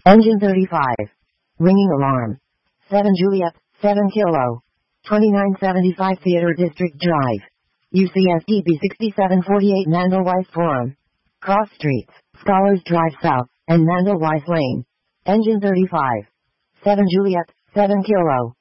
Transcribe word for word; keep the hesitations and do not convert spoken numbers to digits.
Engine thirty-five. Ringing alarm. seven Juliet, seven Kilo. twenty-nine seventy-five Theater District Drive. U C S D B sixty-seven forty-eight Mandel-Weiss Forum. Cross Streets, Scholars Drive South, and Mandel-Weiss Lane. Engine thirty-five. seven Juliet, seven Kilo.